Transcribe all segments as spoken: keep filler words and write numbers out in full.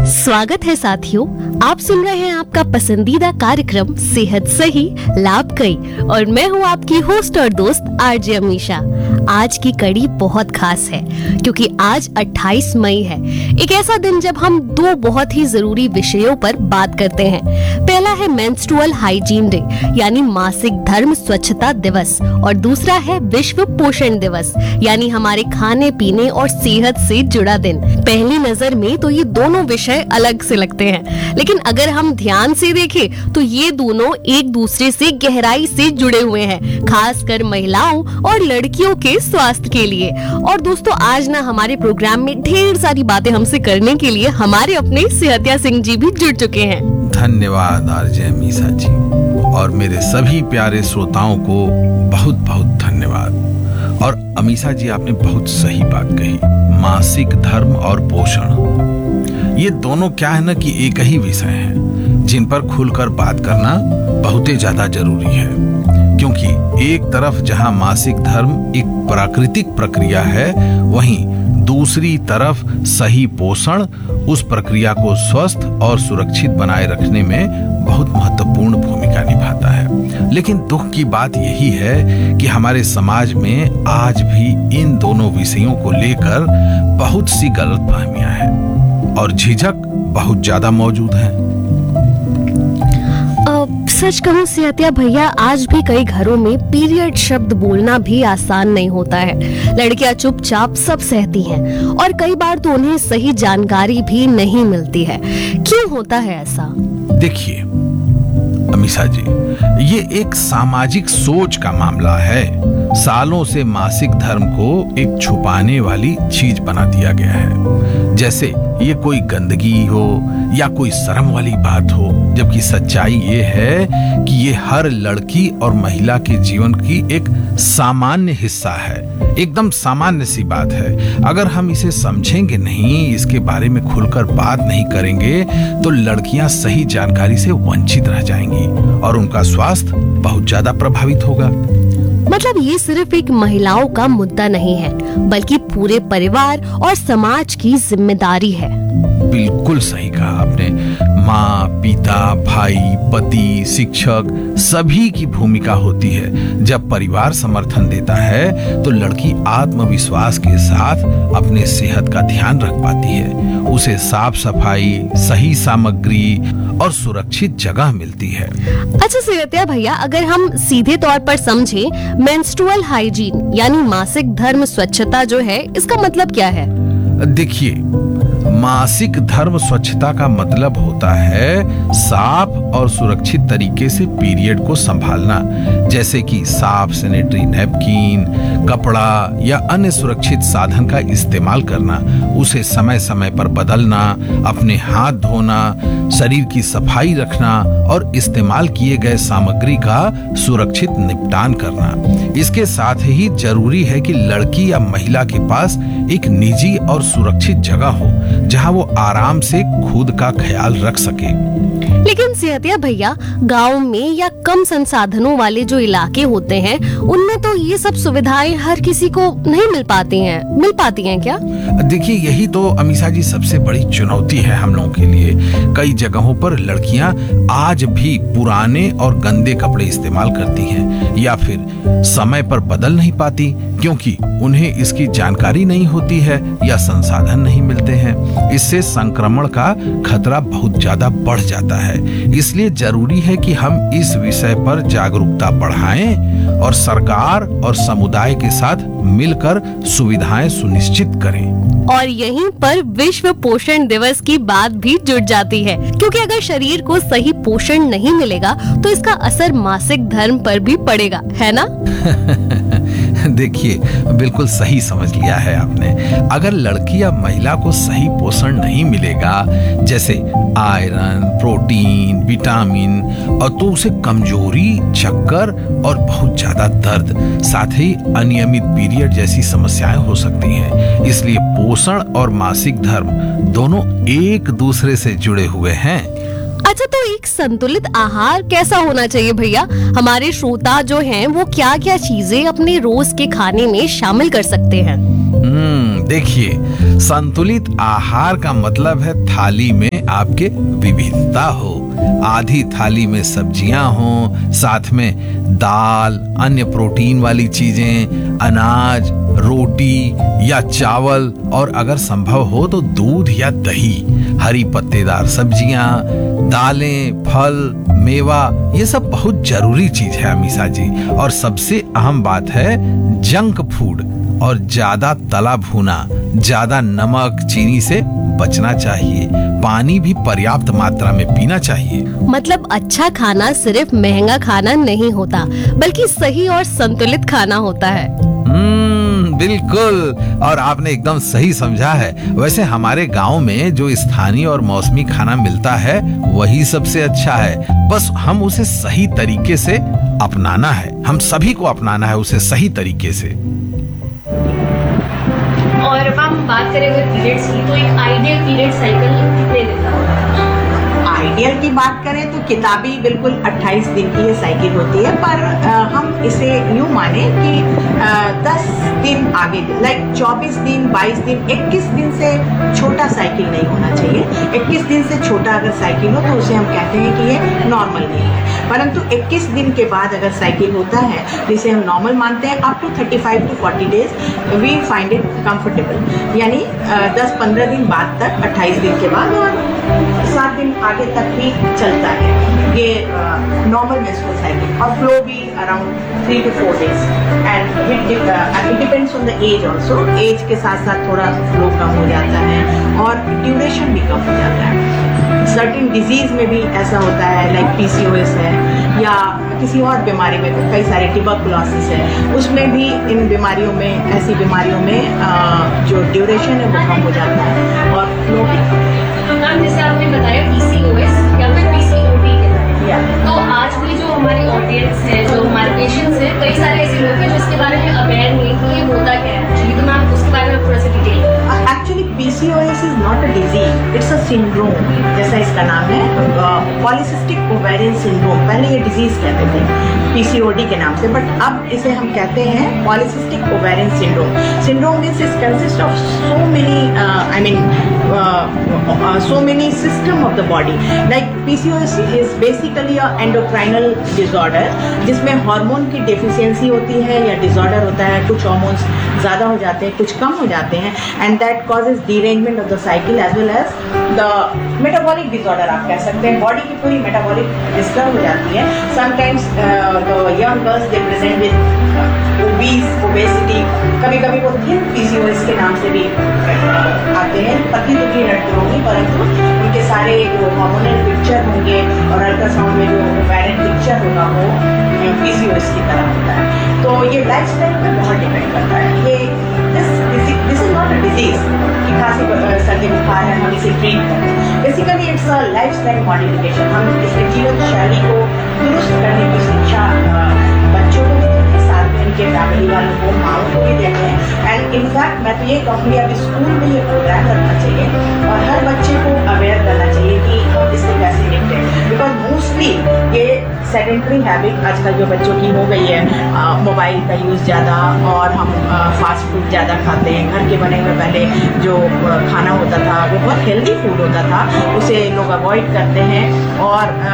स्वागत है साथियों, आप सुन रहे हैं आपका पसंदीदा कार्यक्रम सेहत सही लाभ कई और मैं हूं आपकी होस्ट और दोस्त आरजे अमीशा। आज की कड़ी बहुत खास है क्योंकि आज अट्ठाईस मई है, एक ऐसा दिन जब हम दो बहुत ही जरूरी विषयों पर बात करते हैं। पहला है मेंस्ट्रुअल हाइजीन डे यानी मासिक धर्म स्वच्छता दिवस और दूसरा है विश्व पोषण दिवस यानी हमारे खाने पीने और सेहत से जुड़ा दिन। पहली नजर में तो ये दोनों विषय अलग से लगते हैं, लेकिन अगर हम ध्यान से देखें तो ये दोनों एक दूसरे से गहराई से जुड़े हुए हैं, खासकर महिलाओं और लड़कियों के स्वास्थ्य के लिए। और दोस्तों, आज ना हमारे प्रोग्राम में ढेर सारी बातें हमसे करने के लिए हमारे अपने सेहतिया सिंह जी भी जुड़ चुके हैं। धन्यवाद आरजे अमीशा जी, और मेरे सभी प्यारे श्रोताओं को बहुत बहुत धन्यवाद। और अमीशा जी, आपने बहुत सही बात कही, मासिक धर्म और पोषण, ये दोनों क्या है ना कि एक ही विषय है जिन पर खुलकर बात करना बहुत ही ज्यादा जरूरी है। क्योंकि एक तरफ जहां मासिक धर्म एक प्राकृतिक प्रक्रिया है, वहीं दूसरी तरफ सही पोषण उस प्रक्रिया को स्वस्थ और सुरक्षित बनाए रखने में बहुत महत्वपूर्ण भूमिका निभाता है। लेकिन दुख की बात यही है कि हमारे समाज में आज भी इन दोनों विषयों को लेकर बहुत सी गलतफहमियां हैं और झिझक बहुत ज्यादा मौजूद है। सच कहूं सेहतिया भैया, आज भी कई घरों में पीरियड शब्द बोलना भी आसान नहीं होता है। लड़कियां चुपचाप सब सहती हैं और कई बार तो उन्हें सही जानकारी भी नहीं मिलती है। क्यों होता है ऐसा? देखिए अमीशा जी, ये एक सामाजिक सोच का मामला है। सालों से मासिक धर्म को एक छुपाने वाली चीज बना दिया गया है, जैसे ये कोई गंदगी हो या कोई शर्म वाली बात हो, जबकि सच्चाई ये है कि ये हर लड़की और महिला के जीवन की एक सामान्य हिस्सा है, एकदम सामान्य सी बात है। अगर हम इसे समझेंगे नहीं, इसके बारे में खुलकर बात नहीं करेंगे, तो लड़कियां सही जानकारी से वंचित रह जाएंगी और उनका स्वास्थ्य बहुत ज्यादा प्रभावित होगा। मतलब ये सिर्फ एक महिलाओं का मुद्दा नहीं है, बल्कि पूरे परिवार और समाज की जिम्मेदारी है। बिल्कुल सही कहा आपने। माँ, पिता, भाई, पति, शिक्षक सभी की भूमिका होती है। जब परिवार समर्थन देता है तो लड़की आत्मविश्वास के साथ अपने सेहत का ध्यान रख पाती है। उसे साफ सफाई, सही सामग्री और सुरक्षित जगह मिलती है। अच्छा सेहतिया भैया, अगर हम सीधे तौर पर समझें, मेंस्ट्रुअल हाइजीन यानी मासिक धर्म स्वच्छता जो है, इसका मतलब क्या है? देखिए, मासिक धर्म स्वच्छता का मतलब होता है साफ और सुरक्षित तरीके से पीरियड को संभालना, जैसे कि साफ सैनिटरी नैपकिन, कपड़ा या अन्य सुरक्षित साधन का इस्तेमाल करना, उसे समय समय पर बदलना, अपने हाथ धोना, शरीर की सफाई रखना और इस्तेमाल किए गए सामग्री का सुरक्षित निपटान करना। इसके साथ ही जरूरी है कि लड़की या महिला के पास एक निजी और सुरक्षित जगह हो जहां वो आराम से खुद का ख्याल रख सके। लेकिन सेहतिया भैया, गांव में या कम संसाधनों वाले जो इलाके होते हैं, उनमें तो ये सब सुविधाएं हर किसी को नहीं मिल पाती हैं। मिल पाती हैं क्या? देखिए, यही तो अमीशा जी सबसे बड़ी चुनौती है हम लोगों के लिए। कई जगहों पर लड़कियां आज भी पुराने और गंदे कपड़े इस्तेमाल करती हैं या फिर समय पर बदल नहीं पाती क्योंकि उन्हें इसकी जानकारी नहीं होती है या संसाधन नहीं मिलते हैं। इससे संक्रमण का खतरा बहुत ज्यादा बढ़ जाता है। इसलिए जरूरी है कि हम इस विषय पर जागरूकता बढ़ाएं और सरकार और समुदाय के साथ मिलकर सुविधाएं सुनिश्चित करें। और यहीं पर विश्व पोषण दिवस की बात भी जुड़ जाती है, क्योंकि अगर शरीर को सही पोषण नहीं मिलेगा तो इसका असर मासिक धर्म पर भी पड़ेगा, है ना? देखिए, बिल्कुल सही समझ लिया है आपने। अगर लड़की या महिला को सही पोषण नहीं मिलेगा, जैसे आयरन, प्रोटीन, विटामिन, और तो उसे कमजोरी, चक्कर और बहुत ज्यादा दर्द, साथ ही अनियमित पीरियड जैसी समस्याएं हो सकती हैं। इसलिए पोषण और मासिक धर्म दोनों एक दूसरे से जुड़े हुए हैं। अच्छा, तो एक संतुलित आहार कैसा होना चाहिए भैया? हमारे श्रोता जो हैं वो क्या क्या चीजें अपने रोज के खाने में शामिल कर सकते हैं? हम्म देखिए, संतुलित आहार का मतलब है थाली में आपके विविधता हो। आधी थाली में सब्जियां हों, साथ में दाल, अन्य प्रोटीन वाली चीजें, अनाज, रोटी या चावल, और अगर संभव हो तो दूध या दही, हरी पत्तेदार सब्जियां, दालें, फल, मेवा, ये सब बहुत जरूरी चीज है अमीषा जी। और सबसे अहम बात है जंक फूड और ज्यादा तला भुना, ज्यादा नमक, चीनी से बचना चाहिए। पानी भी पर्याप्त मात्रा में पीना चाहिए। मतलब अच्छा खाना सिर्फ महंगा खाना नहीं होता, बल्कि सही और संतुलित खाना होता है। हम्म बिल्कुल, और आपने एकदम सही समझा है। वैसे हमारे गांव में जो स्थानीय और मौसमी खाना मिलता है वही सबसे अच्छा है। बस हम उसे सही तरीके से अपनाना है। हम सभी को अपनाना है उसे सही तरीके से। और अब हम बात करें अगर पीरियड्स की, तो एक आइडियल पीरियड साइकिल कितने दिन का होता है? आइडियल की बात करें तो किताबी बिल्कुल अट्ठाईस दिन की ये साइकिल होती है, पर आ, हम इसे यूं माने कि आ, दस दिन आगे, लाइक चौबीस दिन, बाईस दिन, इक्कीस दिन से छोटा साइकिल नहीं होना चाहिए। इक्कीस दिन से छोटा अगर साइकिल हो तो उसे हम कहते हैं कि ये नॉर्मल नहीं है। परंतु इक्कीस दिन के बाद अगर साइकिल होता है, जिसे हम नॉर्मल मानते हैं, अप टू पैंतीस टू चालीस days we find it comfortable. यानी दस पंद्रह दिन बाद तक, अट्ठाईस दिन के बाद, और सात दिन आगे तक भी चलता है ये नॉर्मल मेंस्ट्रुअल साइकिल। और फ्लो भी around three to four days, and it depends on the age also. As के साथ साथ थोड़ा फ्लो कम हो जाता है और ड्यूरेशन भी कम हो जाता है। सर्टेन डिजीज में भी ऐसा होता है, लाइक पीसीओएस है, या किसी और बीमारी में, तो कई सारे ट्यूबरकुलोसिस है, उसमें भी इन बीमारियों में, ऐसी बीमारियों में आ, जो ड्यूरेशन है वो कम हो जाता है और फ्लो भी। मैम जैसे आपने बताया पीसीओएस या फिर पीसीओडी के बारे में, तो आज भी जो हमारी ऑडियंस है, जो हमारे पेशेंट्स हैं, कई सारे ऐसे लोग हैं जिसके बारे में अवेयर नहीं कि ये होता क्या है एक्चुअली, तो मैम उसके बारे में थोड़ा सा detail. Actually PCOS is not a disease, it's a syndrome, जैसा इसका नाम है, पॉलीसिस्टिक ओवेरियन सिंड्रोम। पहले ये डिजीज कहते थे पीसीओडी के नाम से, बट अब इसे हम कहते हैं polycystic ovarian syndrome. Syndrome means it consist of so many, I mean so many system of the body. Like PCOS is basically a endocrinal disorder, जिसमें हार्मोन की डेफिशिएंसी होती है या डिसऑर्डर होता है। कुछ हार्मोन्स ज़्यादा हो जाते हैं, कुछ कम हो जाते हैं, and that causes derangement of the cycle as well as the metabolic disorder, आप कह सकते हैं। बॉडी की पूरी मेटाबॉलिक डिस्टर्ब हो जाती है। Sometimes the young girls they present with obese, obesity, कभी कभी वो थिन पीसीओएस के नाम से भी uh, आते हैं। पतली तो भी लड़की होंगी, परंतु उनके सारे जो हार्मोनल पिक्चर होंगे और अल्ट्रासाउंड में जो पेरेंट पिक्चर होगा वो पीसीओएस की तरह होता है। तो ये लाइफ स्टाइल पर बहुत डिपेंड करता है। ये this this is not a disease कि खांसी सर्दी बुखार है हम इसे ट्रीट करें। Basically it's a life style modification. हम इसके जीवन शैली को दुरुस्त करने की शिक्षा बच्चों को देते हैं, साथ में उनके फैमिली वालों को, माओ को भी देते हैं। एंड इनफैक्ट मैं तो ये कहूँगी अब स्कूल में ये प्रोग्राम रखना चाहिए और हर बच्चे को अवेयर करना चाहिए कि हम इससे कैसे निपटें। बिकॉज मोस्टली ये सेडेंटरी हैबिट आजकल जो बच्चों की हो गई है, मोबाइल का यूज़ ज़्यादा, और हम फास्ट फूड ज़्यादा खाते हैं। घर के बने हुए पहले जो खाना होता था वो बहुत हेल्दी फूड होता था, उसे लोग अवॉइड करते हैं। और आ,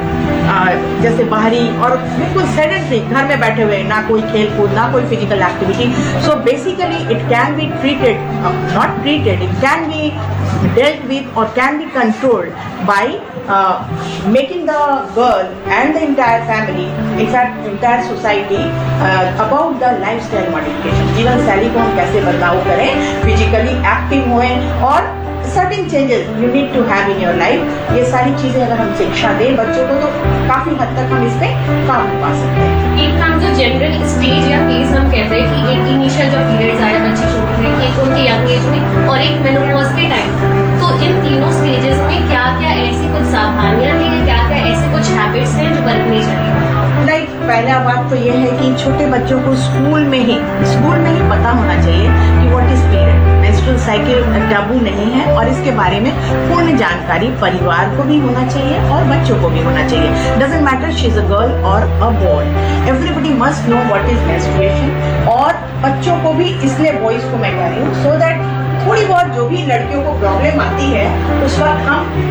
आ, जैसे बाहरी और बिल्कुल सेडेंटरी, घर में बैठे हुए, ना कोई खेल कूद, ना कोई physical activity. So basically it can be treated, not treated, it can be dealt with or can be controlled by uh, making the girl and the entire family, in fact entire society, uh, about the lifestyle modification। जीवन शैली को हम कैसे बदलाव करें, physically active होएं, और certain changes you need to have in your life. ये सारी चीजें अगर हम शिक्षा दें बच्चों को तो काफी हद तक हम इस पे काबू पा सकते हैं। एक हम जो जनरल स्टेज या फेज हम कहते हैं कि एक इनिशियल जो पीरियड्स आए बच्चे छोटे थे, एक उनके यंग एज में और एक मेनोपॉज के टाइम, तो इन तीनों स्टेजेस में क्या क्या ऐसी कुछ सावधानियां हैं, क्या क्या ऐसे कुछ हैबिट्स हैं जो बरतनी चाहिए? लाइक पहला बात तो ये है कि छोटे बच्चों को स्कूल में ही स्कूल में ही पता होना चाहिए कि what is period, menstrual cycle taboo नहीं है, और इसके बारे में पूर्ण जानकारी परिवार को भी होना चाहिए और बच्चों को भी होना चाहिए। Doesn't matter she is a girl और a boy, everybody must know what is menstruation. और बच्चों को भी, इसलिए बॉयज को मैं कह रही हूँ, सो दैट थोड़ी बहुत जो भी लड़कियों को प्रॉब्लम आती है उस वक्त हम